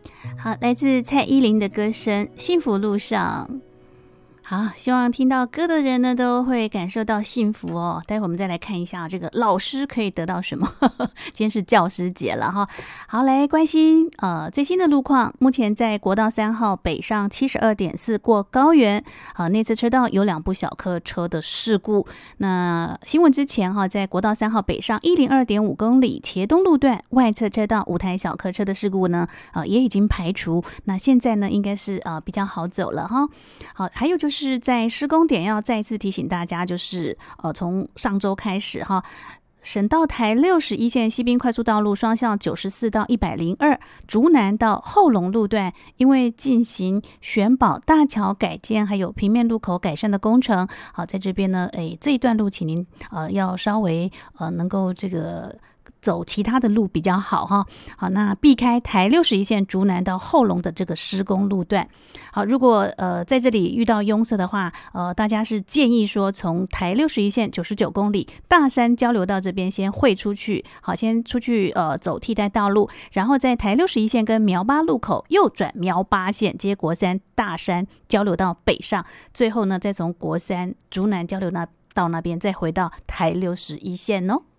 好，来自蔡依林的歌声《幸福路上》。好，希望听到歌的人呢都会感受到幸福哦。待会我们再来看一下这个老师可以得到什么。今天是教师节了哈。好，来关心最新的路况。目前在国道3号北上72.4过高原，内侧车道有2部小客车的事故。那新闻之前在国道3号北上102.5公里茄东路段外侧车道5台小客车的事故呢，也已经排除。那现在呢，应该是比较好走了哈。好，还有就是在施工点要再次提醒大家，就是从上周开始哈，省道台61线西滨快速道路双向94到102，竹南到后龙路段，因为进行选保大桥改建还有平面路口改善的工程，好，在这边呢，这一段路请您要稍微能够这个走其他的路比较好哈。好，那避开台61线竹南到后龙的这个施工路段。好，如果在这里遇到拥塞的话，大家是建议说从台61线99公里大山交流道这边先汇出去，好，先出去走替代道路，然后在台61线跟苗八路口右转苗八线接国三大山交流道北上，最后呢再从国三竹南交流道那边再回到台61线哦。